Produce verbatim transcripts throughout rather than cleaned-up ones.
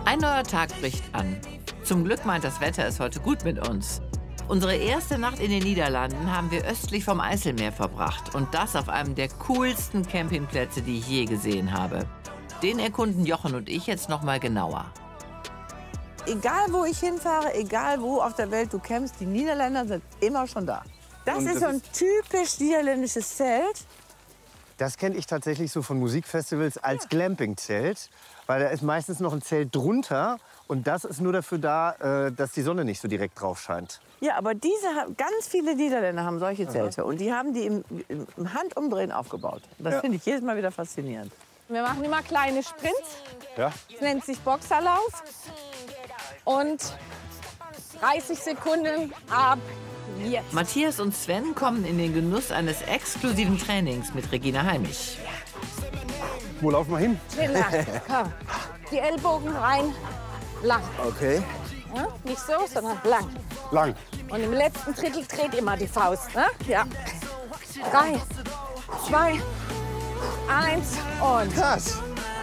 Ein neuer Tag bricht an. Zum Glück meint das Wetter es heute gut mit uns. Unsere erste Nacht in den Niederlanden haben wir östlich vom Eiselmeer verbracht. Und das auf einem der coolsten Campingplätze, die ich je gesehen habe. Den erkunden Jochen und ich jetzt noch mal genauer. Egal, wo ich hinfahre, egal wo auf der Welt du campst, die Niederländer sind immer schon da. Das Und ist das so ein typisch niederländisches Zelt. Das kenne ich tatsächlich so von Musikfestivals als Glamping-Zelt. Weil da ist meistens noch ein Zelt drunter. Und das ist nur dafür da, äh, dass die Sonne nicht so direkt drauf scheint. Ja, aber diese, ganz viele Niederländer haben solche Zelte. Und die haben die im, im Handumdrehen aufgebaut. Das Ja. finde ich jedes Mal wieder faszinierend. Wir machen immer kleine Sprints. Ja? Das nennt sich Boxerlauf. Und dreißig Sekunden ab jetzt. Matthias und Sven kommen in den Genuss eines exklusiven Trainings mit Regina Halmich. Wo laufen wir hin? Schön lang. Komm. Die Ellbogen rein, lang. Okay. Ja? Nicht so, sondern lang. Lang. Und im letzten Drittel dreht immer die Faust. Ne? Ja. Drei, zwei, eins und. Krass.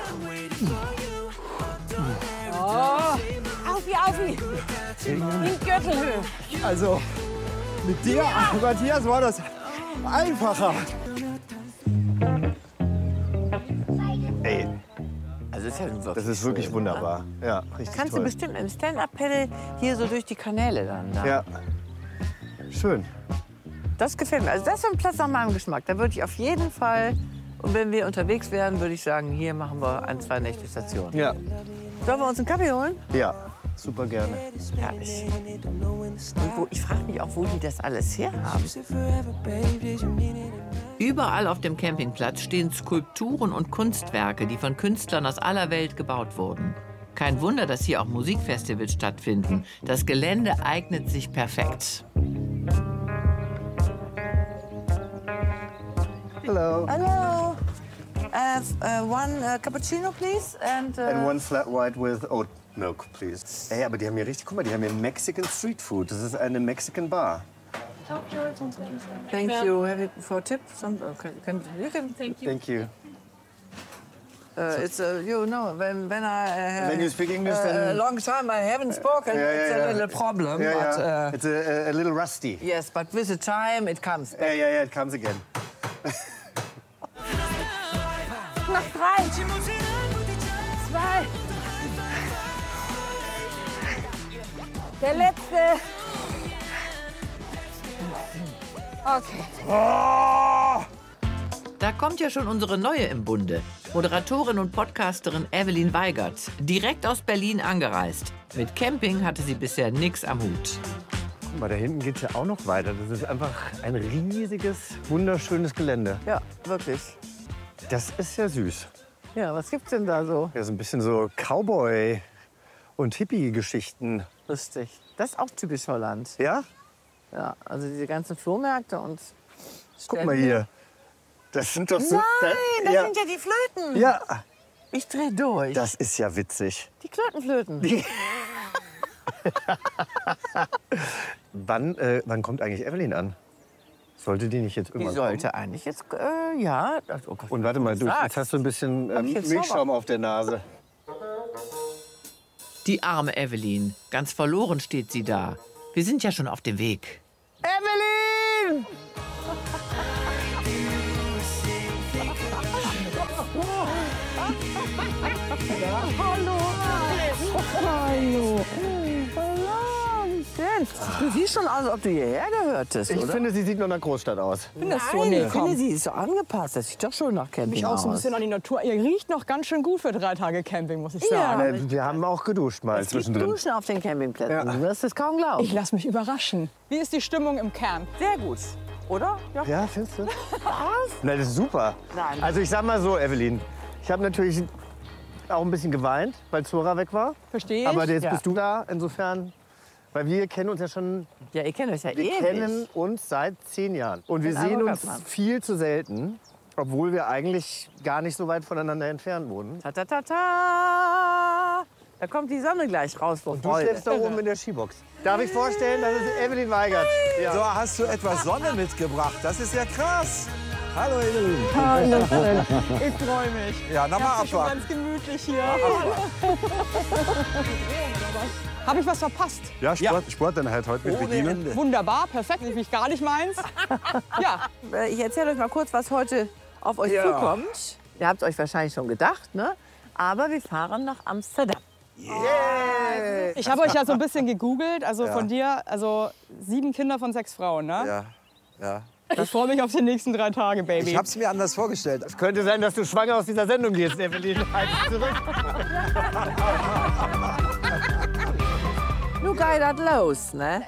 Oh. Aufi, aufi. In Gürtelhöhe. Also, mit dir, Matthias, war das einfacher. Ey, Also das ist, ja wirklich das ist wirklich schön, wunderbar. Ja, richtig Kannst toll. du bestimmt im Stand-Up-Paddle hier so durch die Kanäle dann. Da. Ja, schön. Das gefällt mir. Also das ist ein Platz nach meinem Geschmack. Da würde ich auf jeden Fall, und wenn wir unterwegs wären, würde ich sagen, hier machen wir ein, zwei Nächte Station. Ja, Sollen wir uns einen Kaffee holen? ja, super gerne. Herrlich. Und wo, ich frage mich auch, wo die das alles herhaben. Überall auf dem Campingplatz stehen Skulpturen und Kunstwerke, die von Künstlern aus aller Welt gebaut wurden. Kein Wunder, dass hier auch Musikfestivals stattfinden. Das Gelände eignet sich perfekt. Hello. Hallo. Uh, uh, one uh, cappuccino, please. And, uh, And one flat white with oat milk, please. Ey, aber die haben hier richtig, guck mal, die haben hier Mexican Street Food. Das ist eine Mexican Bar. Thank you. Have it for tip? Some, uh, can, can, you can, Thank you. uh, it's uh, you know when when I uh, When you speak English, uh, then- a long time I haven't spoken. Yeah, yeah, it's yeah. a little problem. Ja, but, ja. uh, It's a, a little rusty. yes, but with the time it comes. Ja, ja, ja, it comes again. Noch drei, zwei. Der letzte. Okay. Da kommt ja schon unsere Neue im Bunde. Moderatorin und Podcasterin Evelyn Weigert. Direkt aus Berlin angereist. Mit Camping hatte sie bisher nichts am Hut. Guck mal, da hinten geht's ja auch noch weiter. Das ist einfach ein riesiges, wunderschönes Gelände. Ja, wirklich. Das ist ja süß. Ja, was gibt's denn da so? Ja, so ein bisschen so Cowboy- und Hippie-Geschichten. Lustig. Das ist auch typisch Holland. Ja? Ja, also diese ganzen Flohmärkte und. Guck mal hier. Das sind doch so... Nein, das ja. sind ja die Flöten. Ja, Ich dreh durch. das ist ja witzig. Die Klötenflöten. Wann, äh, wann kommt eigentlich Evelyn an? Sollte die nicht jetzt Die irgendwann sollte eigentlich jetzt, äh, ja. Das, oh Gott, kommen? Und warte mal, du, sagst. jetzt hast du ein bisschen Hab ähm, ich jetzt Milchschaum auf der Nase. Die arme Evelyn. Ganz verloren steht sie da. Wir sind ja schon auf dem Weg. Evelyn! Hallo. Hallo. Wie schön. Du siehst schon aus, als ob du hierher gehörtest, Ich oder? finde, sie sieht nach einer Großstadt aus. Findest du Nein, nicht? ich finde, sie ist so angepasst. Das sieht doch schon nach Camping Mich auch so ein aus. bisschen an die Natur. Ihr riecht noch ganz schön gut für drei Tage Camping, muss ich Ja. sagen. Äh, Wir haben auch geduscht mal Es gibt zwischendrin. Duschen auf den Campingplätzen. Ja. Du wirst es kaum glauben. Ich lasse mich überraschen. Wie ist die Stimmung im Camp? Sehr gut. Oder? Ja. Ja, findest du? Nein, das ist super. Nein. Also ich sag mal so, Evelyn, ich habe natürlich auch ein bisschen geweint, weil Zora weg war. Verstehe ich? Aber jetzt Ja. bist du da, insofern, weil wir kennen uns ja schon, Ja, ihr kennt euch ja wir ewig. kennen uns seit zehn Jahren. Und wir Den sehen Eindruck uns hat man. viel zu selten, obwohl wir eigentlich gar nicht so weit voneinander entfernt wohnen. Ta, ta, ta, ta. Da kommt die Sonne gleich raus vor Du Freude. schläfst da oben in der Skibox. Darf ich vorstellen, das ist Evelyn Weigert. Ja. So, hast du etwas Sonne mitgebracht? Das ist ja krass. Hallo, ihr Lieben. Hallo, ich freue mich. Ja, nochmal Schon abwarten. ganz gemütlich hier. Habe ich was verpasst? Ja, Sport, Sporteinheit heute mit Bedienen. Wunderbar, perfekt. Ich mich gar nicht meins. Ja, Ich erzähle euch mal kurz, was heute auf euch Ja. zukommt. Ihr habt euch wahrscheinlich schon gedacht, ne? Aber wir fahren nach Amsterdam. ich habe euch ja so ein bisschen gegoogelt. Also Ja. von dir, also sieben Kinder von sechs Frauen, ne? Ja, ja. Ich freue mich auf die nächsten drei Tage, Baby. Ich hab's mir anders vorgestellt. Es könnte sein, dass du schwanger aus dieser Sendung gehst, Evelyn. Halt zurück. Nu geht das los, ne?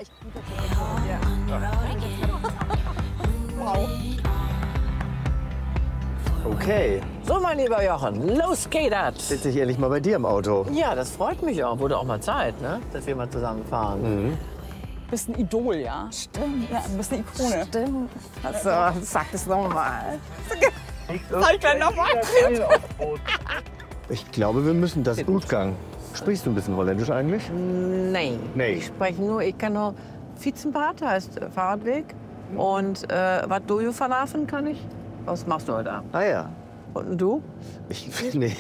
Okay, So, mein lieber Jochen, los geht das. sitze ich ehrlich mal bei dir im Auto. Ja, das freut mich auch. Wurde auch mal Zeit, ne? Dass wir mal zusammen fahren. Du bist ein Idol, ja? Stimmt. Ja, du bist eine Ikone. Stimmt. Also, sag das noch mal. Sag ich gleich nochmal. Ich glaube, wir müssen das Utgang. Sprichst du ein bisschen Holländisch eigentlich? Nein. Nee. Ich spreche nur, ich kann nur Fietsenbad, heißt äh, Fahrradweg. Und äh, was du hier verlaufen kann ich? Was machst du heute Abend? Ah ja. Und du? Ich, nee.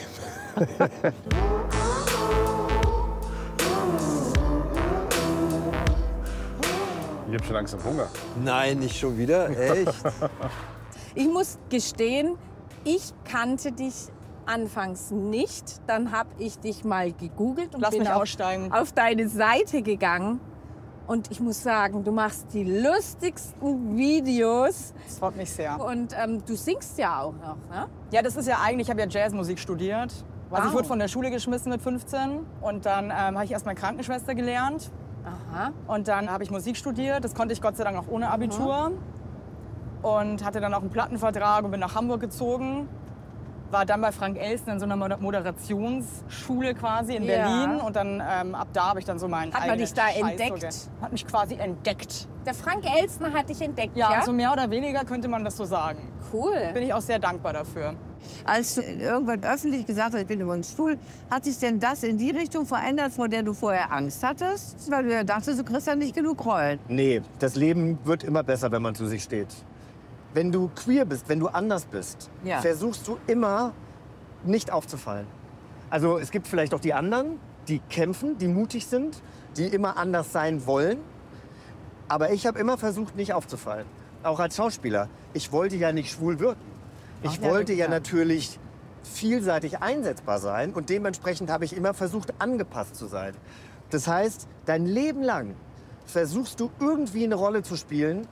Ich habe schon langsam Hunger. Nein, nicht schon wieder. Echt? Ich muss gestehen, ich kannte dich anfangs nicht. Dann habe ich dich mal gegoogelt und Lass bin mich auf, aussteigen. auf deine Seite gegangen. Und ich muss sagen, du machst die lustigsten Videos. Das freut mich sehr. Und ähm, du singst ja auch noch, ne? Ja, das ist ja eigentlich, ich habe ja Jazzmusik studiert. Also ich Wow. wurde von der Schule geschmissen mit fünfzehn. Und dann ähm, habe ich erst mal Krankenschwester gelernt. Aha. Und dann habe ich Musik studiert. Das konnte ich Gott sei Dank auch ohne Abitur. Und hatte dann auch einen Plattenvertrag und bin nach Hamburg gezogen. War dann bei Frank Elstner in so einer Moder- Moderationsschule quasi in Ja. Berlin. Und dann ähm, ab da habe ich dann so meinen Hat man eigenen dich da Scheiß so entdeckt? ge- Hat mich quasi entdeckt. Der Frank Elstner hat dich entdeckt, Ja, ja? also mehr oder weniger könnte man das so sagen. Cool. Bin ich auch sehr dankbar dafür. Als du irgendwann öffentlich gesagt hast, ich bin über den Stuhl, hat sich denn das in die Richtung verändert, vor der du vorher Angst hattest? Weil du ja dachtest, du kriegst ja nicht genug Rollen. Nee, das Leben wird immer besser, wenn man zu sich steht. Wenn du queer bist, wenn du anders bist, Ja. versuchst du immer nicht aufzufallen. Also es gibt vielleicht auch die anderen, die kämpfen, die mutig sind, die immer anders sein wollen. Aber ich habe immer versucht, nicht aufzufallen. Auch als Schauspieler. Ich wollte ja nicht schwul wirken. Ich Ach, ja, wollte ja klar. natürlich vielseitig einsetzbar sein und dementsprechend habe ich immer versucht, angepasst zu sein. Das heißt, dein Leben lang versuchst du irgendwie eine Rolle zu spielen,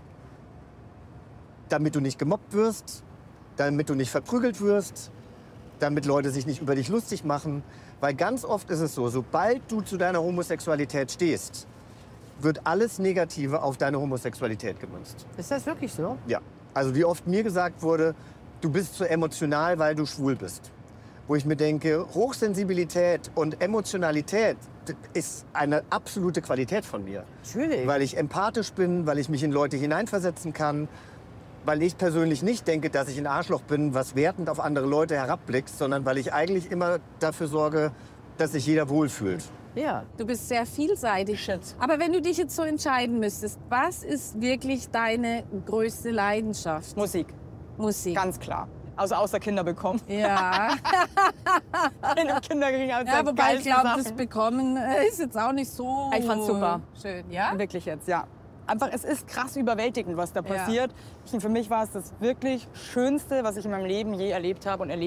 damit du nicht gemobbt wirst, damit du nicht verprügelt wirst, damit Leute sich nicht über dich lustig machen. Weil ganz oft ist es so, sobald du zu deiner Homosexualität stehst, wird alles Negative auf deine Homosexualität gemünzt. Ist das wirklich so? Ja. Also wie oft mir gesagt wurde, du bist zu emotional, weil du schwul bist. Wo ich mir denke, Hochsensibilität und Emotionalität das ist eine absolute Qualität von mir. Natürlich. Weil ich empathisch bin, weil ich mich in Leute hineinversetzen kann, weil ich persönlich nicht denke, dass ich ein Arschloch bin, was wertend auf andere Leute herabblickt, sondern weil ich eigentlich immer dafür sorge, dass sich jeder wohlfühlt. Ja. Du bist sehr vielseitig. Shit. Aber wenn du dich jetzt so entscheiden müsstest, was ist wirklich deine größte Leidenschaft? Musik, Musik. ganz klar. Also außer Kinder bekommen. Ja. In dem Kinderkrieg als ja, wobei ich glaube, das Sachen. bekommen äh, ist jetzt auch nicht so Ich fand's super. schön. Ja? Wirklich jetzt, ja. Einfach, es ist krass überwältigend, was da Ja. passiert. Und für mich war es das wirklich Schönste, was ich in meinem Leben je erlebt habe und erlebt